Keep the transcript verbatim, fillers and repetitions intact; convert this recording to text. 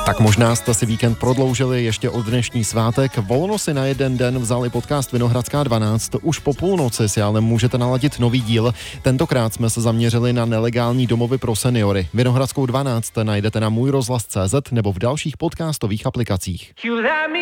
Tak možná jste si víkend prodloužili ještě o dnešní svátek. Volno si na jeden den vzali podcast Vinohradská dvanáct. Už po půlnoci si ale můžete naladit nový díl. Tentokrát jsme se zaměřili na nelegální domovy pro seniory. Vinohradskou dvanáct najdete na můj rozhlas tečka cé zet nebo v dalších podcastových aplikacích.